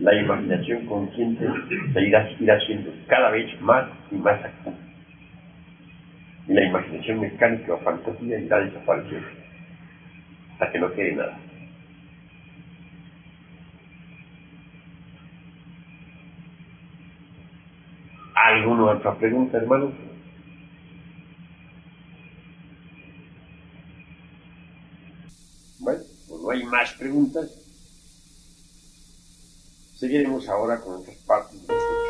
la imaginación consciente se irá siendo cada vez más y más activa. Y la imaginación mecánica o fantasía irá desapareciendo hasta que no quede nada. ¿Alguna otra pregunta, hermano? Bueno, pues no hay más preguntas. Seguiremos ahora con otras partes de